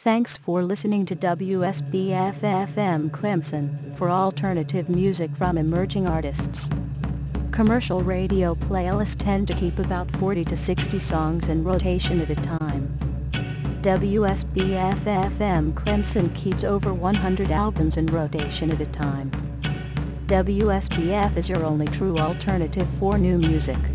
Thanks for listening to WSBF-FM Clemson for alternative music from emerging artists. Commercial radio playlists tend to keep about 40 to 60 songs in rotation at a time. WSBF-FM Clemson keeps over 100 albums in rotation at a time. WSBF is your only true alternative for new music.